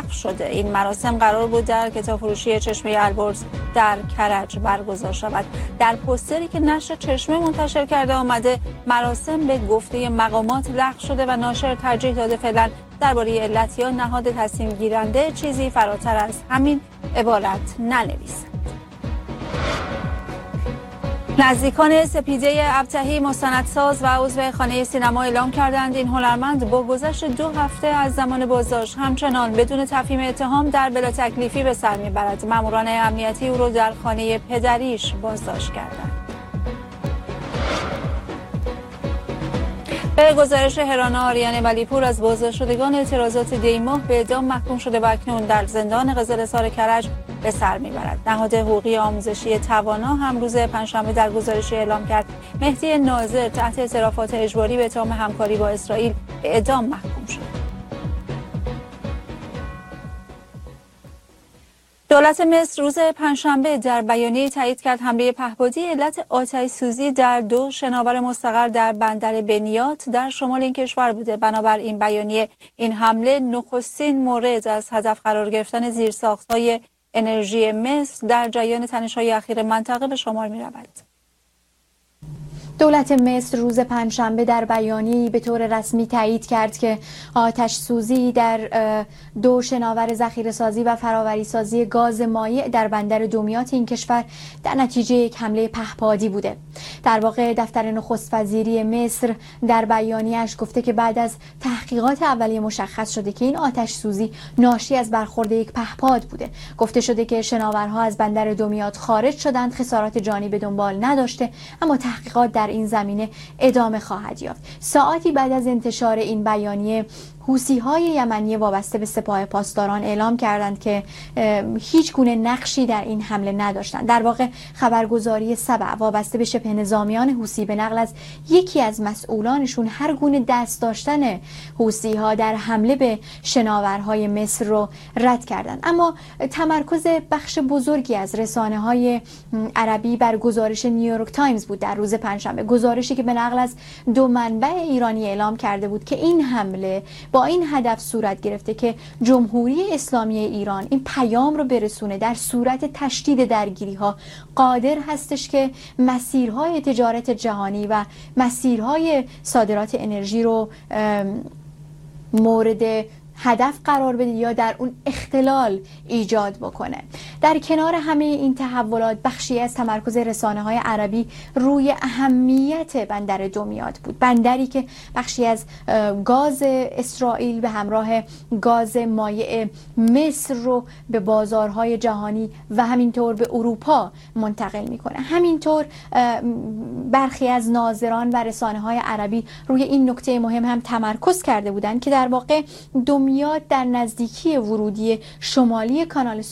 لغو شده. این مراسم قرار بود در کتابفروشی چشمه البرز در کرج برگزار شود. در پوستری که نشر چشمه منتشر کرده آمده مراسم به گفته مقامات لغو شده و ناشر ترجیح داده فعلا درباره علت یا نهاد تصمیم گیرنده چیزی فراتر از همین عبارت ننویسد. نزدیکان سپیده ابطحی مستندساز و عضو خانه سینما اعلام کردند این هنرمند با گذشت 2 هفته از زمان بازداشت همچنان بدون تفهیم اتهام در بلا تکلیفی به سر میبرد. ماموران امنیتی او را در خانه پدریش بازداشت کردند. به گزارش هرانا آریان ولیپور از بازداشت شدگان اعتراضات دیماه به اعدام محکوم شده و اکنون در زندان قزل‌حصار کرج به سر میبرد. نهاد حقوقی آموزشی توانا هم روز پنجشنبه در گزارشی اعلام کرد مهدی ناظر تحت اعترافات اجباری به اتهام همکاری با اسرائیل به اعدام محکوم شد. دولت مصر روز پنجشنبه در بیانیه تایید کرد حمله پهپادی علت آتش‌سوزی در 2 شناور مستقر در بندر بنیات در شمال این کشور بوده. بنابر این بیانیه این حمله نخستین مورد از هدف قرار گرفتن زیرساخت‌های انرژی مصر در جریان تنش‌های اخیر منطقه به شمار می‌رود. دولت مصر روز پنجشنبه در بیانیه‌ای به طور رسمی تایید کرد که آتش سوزی در 2 شناور ذخیره‌سازی و فراوری‌سازی گاز مایع در بندر دمیات این کشور در نتیجه یک حمله پهپادی بوده. در واقع دفتر نخست وزیری مصر در بیانیه‌اش گفته که بعد از تحقیقات اولیه مشخص شده که این آتش سوزی ناشی از برخورد یک پهپاد بوده. گفته شده که شناورها از بندر دمیات خارج شدند، خسارات جانی به دنبال نداشته، اما تحقیقات در این زمینه ادامه خواهد یافت. ساعاتی بعد از انتشار این بیانیه حوثی‌های یمنی وابسته به سپاه پاسداران اعلام کردند که هیچ گونه نقشی در این حمله نداشتند. در واقع خبرگزاری سبع وابسته به شبه نظامیان حوثی به نقل از یکی از مسئولانشون هر گونه دست داشتن حوثی‌ها در حمله به شناورهای مصر رو رد کردند. اما تمرکز بخش بزرگی از رسانه‌های عربی بر گزارش نیویورک تایمز بود در روز پنجشنبه، گزارشی که به نقل از 2 منبع ایرانی اعلام کرده بود که این حمله با این هدف صورت گرفته که جمهوری اسلامی ایران این پیام رو برسونه در صورت تشدید درگیری ها قادر هستش که مسیرهای تجارت جهانی و مسیرهای صادرات انرژی رو مورد هدف قرار بده یا در اون اختلال ایجاد بکنه. در کنار همه این تحولات بخشی از تمرکز رسانه‌های عربی روی اهمیت بندر دمیات بود، بندری که بخشی از گاز اسرائیل به همراه گاز مایع مصر رو به بازارهای جهانی و همینطور به اروپا منتقل میکنه. همینطور برخی از ناظران و رسانه‌های عربی روی این نکته مهم هم تمرکز کرده بودند که در واقع دمیات در نزدیکی ورودی شمالی کانال